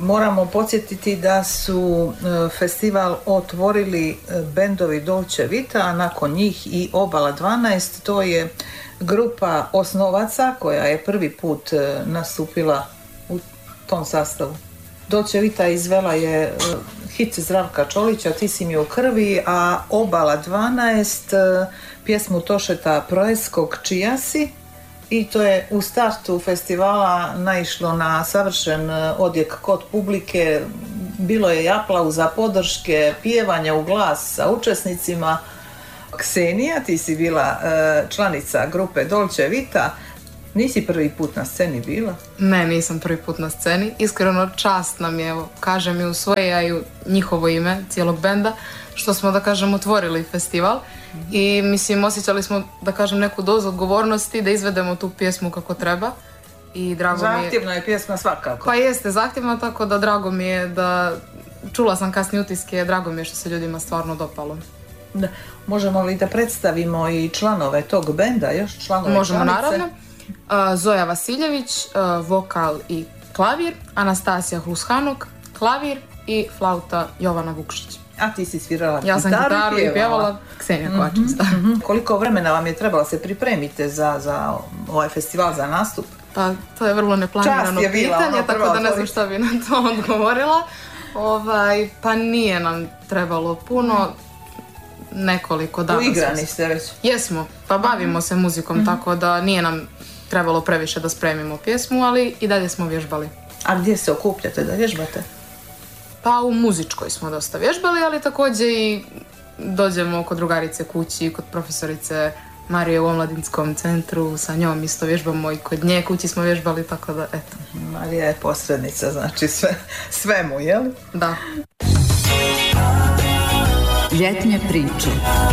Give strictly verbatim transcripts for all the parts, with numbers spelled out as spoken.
moramo podsjetiti da su festival otvorili bendovi Dolce Vita, a nakon njih i Obala dvanaest. To je grupa osnovaca koja je prvi put nastupila u tom sastavu. Dolce Vita izvela je hit Zdravka Čolića, Ti si mi u krvi, a Obala dvanaest pjesmu Tošeta Proeskog Čija si. I to je u startu festivala naišlo na savršen odjek kod publike. Bilo je i aplauza, podrške, pjevanja u glas sa učesnicima. Ksenija, ti si bila članica grupe Dolce Vita. Nisi prvi put na sceni bila? Ne, nisam prvi put na sceni. Iskreno čast nam je, evo, kažem i u svoje, a i u njihovo ime, cijelog benda, što smo, da kažem, otvorili festival. Mm-hmm. I mislim, osjećali smo, da kažem, neku dozu odgovornosti da izvedemo tu pjesmu kako treba. I drago mi je... Zahtjevna je pjesma svakako. Pa jeste, zahtjevna, tako da drago mi je da... Čula sam kasnije utiske, drago mi je što se ljudima stvarno dopalo. Da. Možemo li da predstavimo i članove tog benda, još članove Možemo, članice? Naravno. Uh, Zoja Vasiljević, uh, vokal i klavir, Anastasija Hlushanuk, klavir i flauta Jovana Vukšić. A ti si svirala ja gitaru, sam gitaru i pjevala, Ksenija Kovačić. Mm-hmm, mm-hmm. Koliko vremena vam je trebalo se pripremite za, za ovaj festival, za nastup? Pa to je vrlo neplanirano je bila, pitanje, ono, tako da ne znam šta bi na to odgovorila. Ovaj, pa nije nam trebalo puno, nekoliko dana. Uigrani ste već? Jesmo, pa bavimo se muzikom, mm-hmm. tako da nije nam trebalo previše da spremimo pjesmu, ali i dalje smo vježbali. A gdje se okupljate da vježbate? Pa u muzičkoj smo dosta vježbali, ali također i dođemo kod drugarice kući, kod profesorice Marije u omladinskom centru, sa njom isto vježbamo i kod nje kući smo vježbali, tako da eto. Marija je posrednica, znači sve, svemu, jel? Da. Ljetne priče.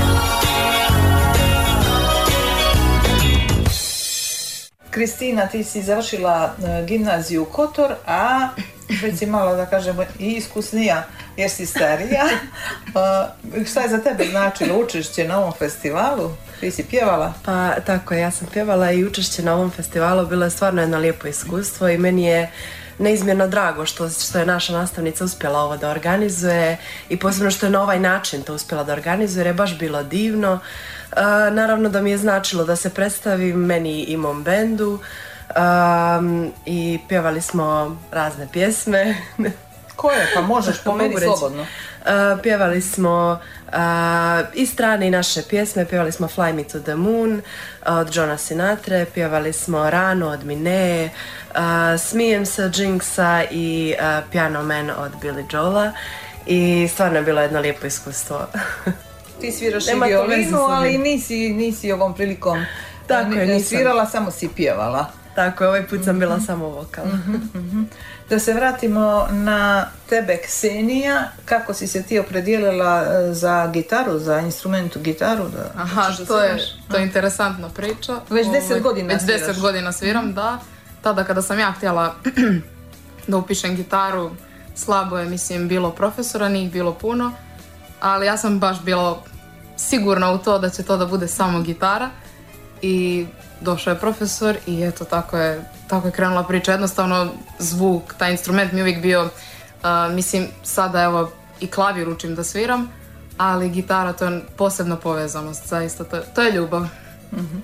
Kristina, ti si završila gimnaziju Kotor, a već si malo, da kažemo, i iskusnija jer si starija. Uh, šta je za tebe značilo učešće na ovom festivalu? Ti si pjevala? Pa tako, ja sam pjevala i učešće na ovom festivalu bilo je stvarno jedno lijepo iskustvo i meni je neizmjerno drago što, što je naša nastavnica uspjela ovo da organizuje i posebno što je na ovaj način to uspjela da organizuje jer je baš bilo divno. Uh, naravno da mi je značilo da se predstavim meni i mom bendu um, i pjevali smo razne pjesme. Koje? Pa možeš po meni slobodno. Uh, pjevali smo uh, i strane i naše pjesme, pjevali smo Fly Me to the Moon od Johna Sinatre, pjevali smo Rano od Minee, uh, Smijem se od Jinxa i uh, Piano Man od Billy Joela i stvarno je bilo jedno lijepo iskustvo. Ti sviraš i violinu, ali nisi, nisi ovom prilikom Tako ni, je, ni svirala, samo si pjevala. Tako je, ovaj put sam bila mm-hmm. samo vokal. Mm-hmm, mm-hmm. Da se vratimo na tebe, Ksenija, kako si se ti opredijelila za gitaru, za instrumentu gitaru? Da, Aha, da to, je, to je interesantna priča. Već deset godina Već sviraš. deset godina sviram, mm-hmm. da. Tada kada sam ja htjela da upišem gitaru, slabo je, mislim, bilo profesora, nije bilo puno, ali ja sam baš bila sigurna u to da će to da bude samo gitara i došao je profesor i eto tako je, tako je krenula priča. Jednostavno zvuk, taj instrument mi uvijek bio, uh, mislim sada evo i klavir učim da sviram, ali gitara to je posebna povezanost, zaista to, to je ljubav. Mm-hmm.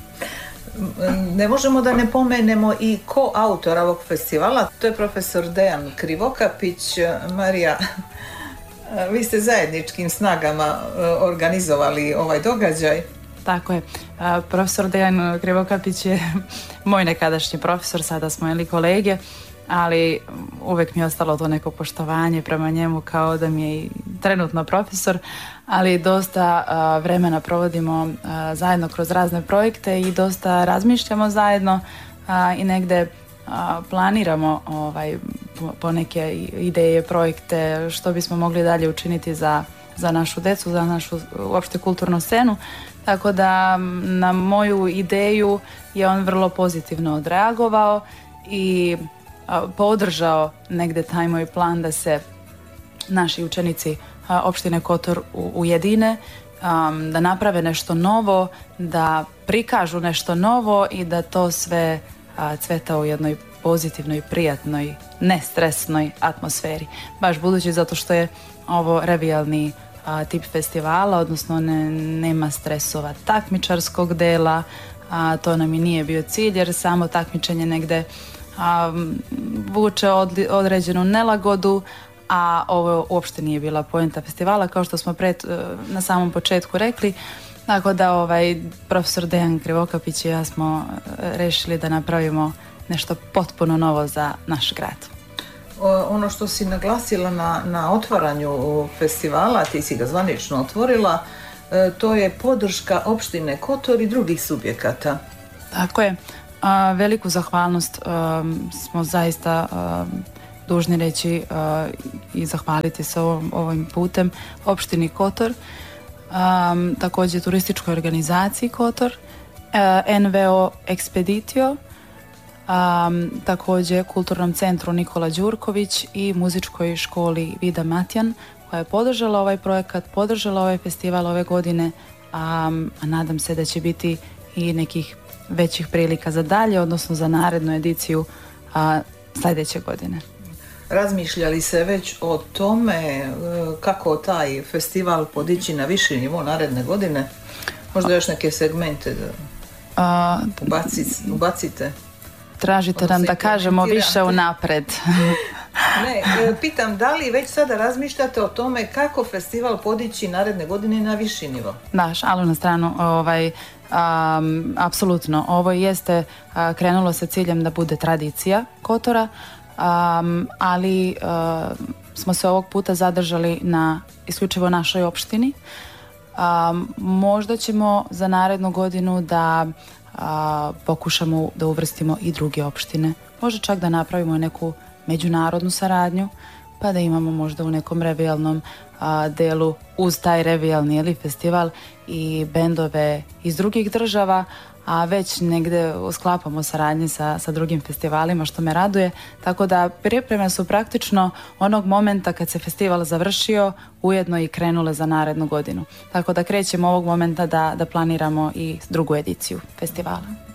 Ne možemo da ne pomenemo i koautora ovog festivala, to je profesor Dejan Krivokapić. Marija, vi ste zajedničkim snagama organizovali ovaj događaj. Tako je. Profesor Dejan Krivokapić je moj nekadašnji profesor, sada smo ili kolege, ali uvijek mi je ostalo to neko poštovanje prema njemu kao da mi je i trenutno profesor, ali dosta uh, vremena provodimo uh, zajedno kroz razne projekte i dosta razmišljamo zajedno uh, i negde uh, planiramo ovaj, po, po neke ideje, projekte, što bismo mogli dalje učiniti za, za našu decu, za našu uopšte kulturnu scenu. Tako da na moju ideju je on vrlo pozitivno odreagovao i podržao negde taj moj plan da se naši učenici opštine Kotor ujedine, da naprave nešto novo, da prikažu nešto novo i da to sve cveta u jednoj pozitivnoj, prijatnoj, nestresnoj atmosferi. Baš budući zato što je ovo revijalni a, tip festivala, odnosno ne, nema stresova takmičarskog dela, a, to nam i nije bio cilj jer samo takmičenje negde a, vuče od, određenu nelagodu, a ovo uopšte nije bila poenta festivala, kao što smo pred, na samom početku rekli. Tako da ovaj, profesor Dejan Krivokapić i ja smo rešili da napravimo nešto potpuno novo za naš grad. Ono što si naglasila na, na otvaranju festivala, ti si ga zvanično otvorila, to je podrška opštine Kotor i drugih subjekata. Tako je. A, veliku zahvalnost um, smo zaista um, dužni reći uh, i zahvaliti se ovom, ovim putem opštini Kotor, um, također turističkoj organizaciji Kotor, uh, N V O Expeditio, um, također kulturnom centru Nikola Đurković i muzičkoj školi Vida Matjan, koja je podržala ovaj projekat, podržala ovaj festival ove godine, um, a nadam se da će biti i nekih većih prilika za dalje, odnosno za narednu ediciju a, sljedeće godine. Razmišljali se već o tome kako taj festival podići na viši nivo naredne godine? Možda još neke segmente da a, ubacite, ubacite? Tražite nam da kažemo više unapred. Ne, pitam da li već sada razmišljate o tome kako festival podići naredne godine na viši nivo? Da, šalu na stranu, ovaj, um, apsolutno. Ovo jeste uh, krenulo sa ciljem da bude tradicija Kotora, um, ali uh, smo se ovog puta zadržali na isključivo našoj opštini. Um, možda ćemo za narednu godinu da uh, pokušamo da uvrstimo i druge opštine. Možda čak da napravimo neku međunarodnu saradnju, pa da imamo možda u nekom revijalnom a, delu uz taj revijalni ili festival i bendove iz drugih država, a već negde sklapamo saradnje sa, sa drugim festivalima, što me raduje. Tako da pripreme su praktično onog momenta kad se festival završio, ujedno i krenule za narednu godinu. Tako da krećemo ovog momenta da, da planiramo i drugu ediciju festivala.